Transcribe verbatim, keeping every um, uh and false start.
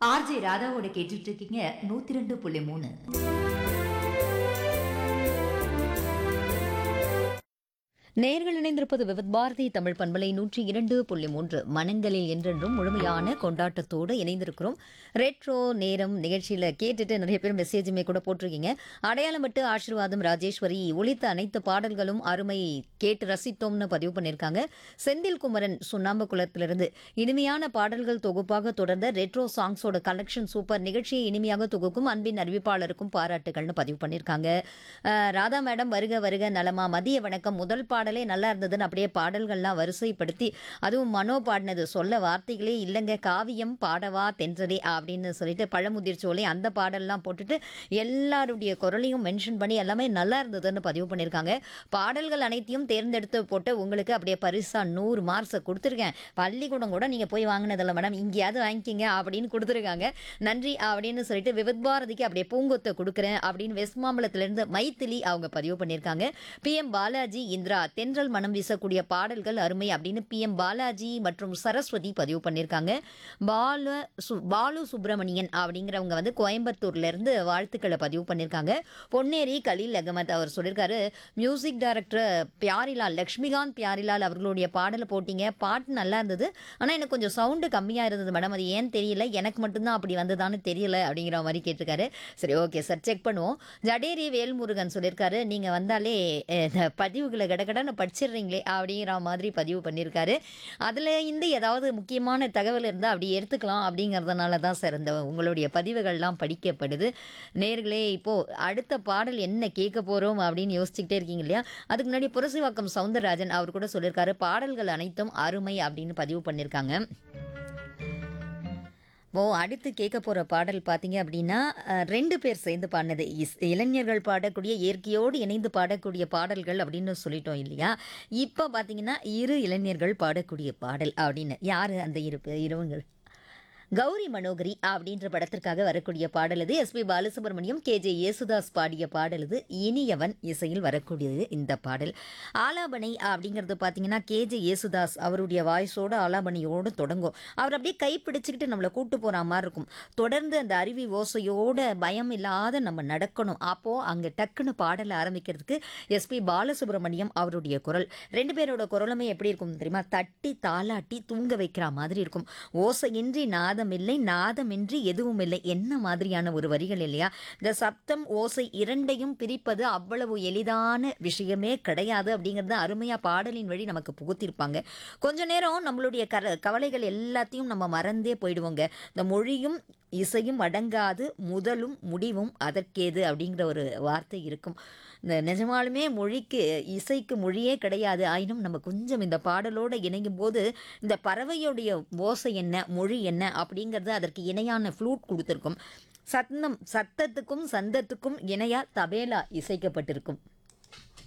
RJ ராதாவோட கேட்டுட்டு இருக்கீங்க நூத்தி ரெண்டு புள்ளி மூணு. நேர்கள் இணைந்திருப்பது விவித் பாரதி தமிழ் பண்பலை நூற்றி இரண்டு புள்ளி மூன்று. மனங்களில் என்றென்றும் முழுமையான கொண்டாட்டத்தோடு இணைந்திருக்கிறோம். ரெட்ரோ நேரம் நிகழ்ச்சியில் கேட்டுட்டு நிறைய பேர் மெசேஜுமே கூட போட்டிருக்கீங்க. அடையாளம் பட்டு ஆசீர்வாதம் ராஜேஸ்வரி ஒலித்த அனைத்து பாடல்களும் அருமை, கேட்டு ரசித்தோம்னு பதிவு பண்ணியிருக்காங்க. செந்தில் குமரன் சுண்ணாம்பு குளத்திலிருந்து இனிமையான பாடல்கள் தொகுப்பாக தொடர்ந்த ரெட்ரோ சாங்ஸோட கலெக்ஷன் சூப்பர், நிகழ்ச்சியை இனிமையாக தொகுக்கும் அன்பின் அறிவிப்பாளருக்கும் பாராட்டுகள்னு பதிவு பண்ணியிருக்காங்க. அஹ், ராதா மேடம் வருக வருக நலமா, மதிய வணக்கம். முதல் பாடலே நல்லா இருந்ததுன்னு அப்படியே பாடல்கள்லாம் வரிசைப்படுத்தி, அதுவும் மனோ பாடினது சொல்ல வார்த்தைகளே இல்லைங்க, காவியம் பாடவா தென்றதே அப்படின்னு சொல்லிட்டு பழமுதிர் சோலை அந்த பாடல்லாம் போட்டுட்டு எல்லாருடைய குரலையும் மென்ஷன் பண்ணி எல்லாமே நல்லா இருந்ததுன்னு பதிவு பண்ணியிருக்காங்க. பாடல்கள் அனைத்தையும் தேர்ந்தெடுத்து போட்டு உங்களுக்கு அப்படியே பரிசா நூறு மார்க்ஸை கொடுத்துருக்கேன். பள்ளிக்கூடம் கூட நீங்கள் போய் வாங்கினதில்ல மேடம், இங்கேயாவது வாங்கிக்கிங்க அப்படின்னு கொடுத்துருக்காங்க. நன்றி அப்படின்னு சொல்லிட்டு விவித் பாரதிக்கு அப்படியே பூங்கொத்தை கொடுக்குறேன் அப்படின்னு வெஸ்ட் மாம்பலத்திலிருந்து மைத்திலி அவங்க பதிவு பண்ணியிருக்காங்க. பி எம் பாலாஜி இந்திரா தென்றல் மனம் வீசக்கூடிய பாடல்கள் அருமை அப்படின்னு பி எம் பாலாஜி மற்றும் சரஸ்வதி பதிவு பண்ணியிருக்காங்க. பாலு சு பாலு சுப்பிரமணியன் அப்படிங்கிறவங்க வந்து கோயம்புத்தூர்ல இருந்து வாழ்த்துக்களை பதிவு பண்ணியிருக்காங்க. பொன்னேரி கலீல் அகமத் அவர் சொல்லியிருக்காரு, மியூசிக் டைரக்டர் பியாரிலால் லக்ஷ்மிகாந்த் பியாரிலால் அவர்களுடைய பாடலை போட்டிங்க, பாட்டு நல்லா இருந்தது, ஆனால் எனக்கு கொஞ்சம் சவுண்டு கம்மியாக இருந்தது மேடம், அது ஏன் தெரியல, எனக்கு மட்டும்தான் அப்படி வந்ததான்னு தெரியல அப்படிங்கிற மாதிரி கேட்டிருக்காரு. சரி, ஓகே சார், செக் பண்ணுவோம். ஜடேரி வேல்முருகன் சொல்லியிருக்காரு, நீங்கள் வந்தாலே அஹ், இந்த பதிவுகளை கடகடன்னு படிச்சிடுறீங்களே அப்படிங்கிற மாதிரி பதிவு பண்ணியிருக்காரு. அதில் இந்த ஏதாவது முக்கியமான தகவல் இருந்தால் அப்படி எடுத்துக்கலாம் அப்படிங்கிறதுனால தான் சார் இந்த உங்களுடைய பதிவுகள்லாம் படிக்கப்படுது. நேர்களே, இப்போது அடுத்த பாடல் என்ன கேட்க போகிறோம் அப்படின்னு யோசிச்சுக்கிட்டே இருக்கீங்க இல்லையா? அதுக்கு முன்னாடி புரசிவாக்கம் சவுந்தரராஜன் அவர் கூட சொல்லியிருக்காரு, பாடல்கள் அனைத்தும் அருமை அப்படின்னு பதிவு பண்ணியிருக்காங்க. ஓ, அடுத்து கேட்க போகிற பாடல் பார்த்தீங்க அப்படின்னா அஹ், ரெண்டு பேர் சேர்ந்து பாடினது, இஸ் இளைஞர்கள் பாடக்கூடிய இயற்கையோடு இணைந்து பாடக்கூடிய பாடல்கள் அப்படின்னு சொல்லிட்டோம் இல்லையா? இப்போ பார்த்தீங்கன்னா இரு இளைஞர்கள் பாடக்கூடிய பாடல் அப்படின்னு யார் அந்த இரு இருவங்க? கௌரி மனோகரி அப்படின்ற படத்திற்காக வரக்கூடிய பாடல் இது. SP Balasubramaniam K J Yesudas பாடிய பாடல் இது. இனியவன் இசையில் வரக்கூடியது இந்த பாடல். ஆலாபனை அப்படிங்கிறது பார்த்தீங்கன்னா கே ஜே யேசுதாஸ் அவருடைய வாய்ஸோட ஆலாபனையோடு தொடங்கும். அவர் அப்படியே கை பிடிச்சிக்கிட்டு நம்மளை கூட்டு போகிற மாதிரி இருக்கும். தொடர்ந்து அந்த அருவி ஓசையோட பயம் இல்லாத நம்ம நடக்கணும். அப்போது அங்கே டக்குன்னு பாடலை ஆரம்பிக்கிறதுக்கு எஸ்பி பாலசுப்ரமணியம் அவருடைய குரல், ரெண்டு பேரோட குரலுமே எப்படி இருக்கும் தெரியுமா? தட்டி தாலாட்டி தூங்க வைக்கிற மாதிரி இருக்கும். ஓசையின்றி நாதம் இல்லை, நாதமின்றி எதுவும் இல்லை, என்ன மாதிரியான ஒரு வரிகள் இல்லையா? இந்த சப்தம் ஓசை இரண்டையும் பிரிப்பது அவ்வளவு எளிதான விஷயமே கிடையாது அப்படிங்கிறது அருமையா பாடலின் வழி நமக்கு புகுத்திருப்பாங்க. கொஞ்ச நேரம் நம்மளுடைய கர கவலைகள் எல்லாத்தையும் நம்ம மறந்தே போயிடுவோங்க. இந்த மொழியும் இசையும் அடங்காது, முதலும் முடிவும் அதற்கேது அப்படிங்கிற ஒரு வார்த்தை இருக்கும். இந்த நிஜமாலுமே மொழிக்கு இசைக்கு மொழியே கிடையாது. ஆயினும் நம்ம கொஞ்சம் இந்த பாடலோடு இணையும் போது இந்த பறவையுடைய ஓசை என்ன, மொழி என்ன அப்படிங்கிறது அதற்கு இணையான ஃப்ளூட் கொடுத்துருக்கும். சத்தம் சத்தத்துக்கும் சந்தத்துக்கும் இணையா தபேலா இசைக்கப்பட்டிருக்கும்.